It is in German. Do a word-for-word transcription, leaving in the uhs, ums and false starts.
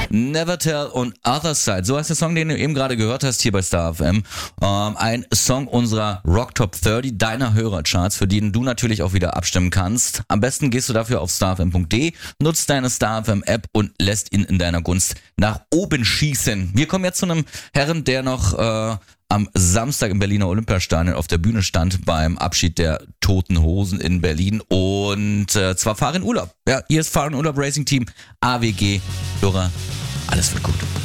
Never Tell und Other Side. So heißt der Song, den du eben gerade gehört hast hier bei Star F M. Ähm, ein Song unserer Rock Top dreißig, deiner Hörercharts, für den du natürlich auch wieder abstimmen kannst. Am besten gehst du dafür auf starfm punkt de, nutzt deine Star F M App und lässt ihn in deiner Gunst nach oben schießen. Wir kommen jetzt zu einem Herren, der noch äh, am Samstag im Berliner Olympiastadion auf der Bühne stand beim Abschied der Toten Hosen in Berlin und äh, zwar Fahr in Urlaub. Ja, hier ist Fahr in Urlaub Racing Team A W G. Dora, alles wird gut.